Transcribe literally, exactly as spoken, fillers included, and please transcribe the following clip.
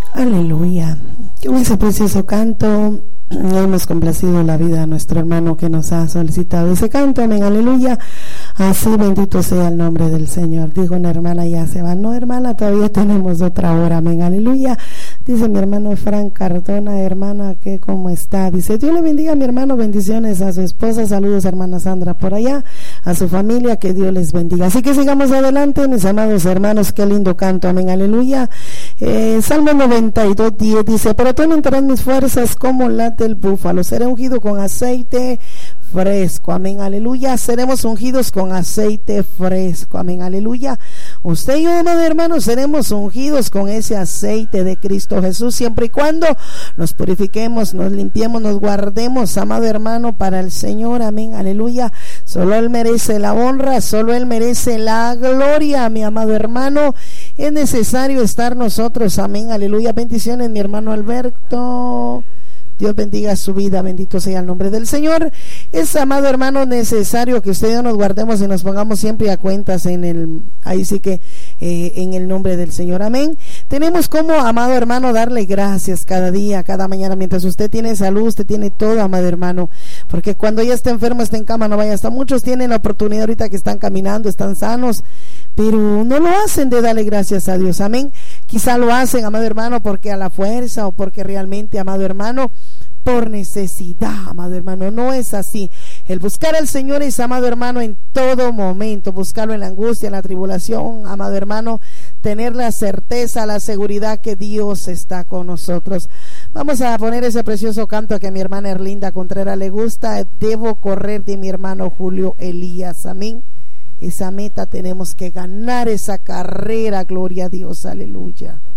Aleluya. Con ese precioso canto hemos complacido la vida a nuestro hermano que nos ha solicitado ese canto. Amén, aleluya. Así bendito sea el nombre del Señor. Digo, una hermana ya se va. No, hermana, todavía tenemos otra hora. Amén, aleluya. Dice mi hermano Frank Cardona, hermana, ¿qué cómo está? Dice, Dios le bendiga a mi hermano, bendiciones a su esposa, saludos hermana Sandra por allá, a su familia, que Dios les bendiga. Así que sigamos adelante, mis amados hermanos, qué lindo canto, amén, aleluya. Eh, Salmo noventa y dos, diez dice, pero tú aumentarás mis fuerzas como late el búfalo, seré ungido con aceite fresco, amén, aleluya. Seremos ungidos con aceite fresco, amén, aleluya. Usted y yo, amado hermano, seremos ungidos con ese aceite de Cristo Jesús, siempre y cuando nos purifiquemos, nos limpiemos, nos guardemos, amado hermano, para el Señor, amén, aleluya. Solo Él merece la honra, solo Él merece la gloria, mi amado hermano. Es necesario estar nosotros, amén, aleluya. Bendiciones, mi hermano Alberto. Dios bendiga su vida, bendito sea el nombre del Señor. Es, amado hermano, necesario que usted y yo nos guardemos y nos pongamos siempre a cuentas en el, ahí sí que, eh, en el nombre del Señor, amén. Tenemos como, amado hermano, darle gracias cada día, cada mañana, mientras usted tiene salud, usted tiene todo, amado hermano, porque cuando ya está enfermo, está en cama, no vaya, hasta muchos tienen la oportunidad ahorita que están caminando, están sanos, pero no lo hacen de darle gracias a Dios, amén. Quizá lo hacen, amado hermano, porque a la fuerza o porque realmente, amado hermano, por necesidad, amado hermano. No es así. El buscar al Señor es, amado hermano, en todo momento, buscarlo en la angustia, en la tribulación, amado hermano, tener la certeza, la seguridad que Dios está con nosotros. Vamos a poner ese precioso canto que a mi hermana Erlinda Contreras le gusta, Debo correr, de mi hermano Julio Elías, amén. Esa meta tenemos que ganar, esa carrera, gloria a Dios, aleluya.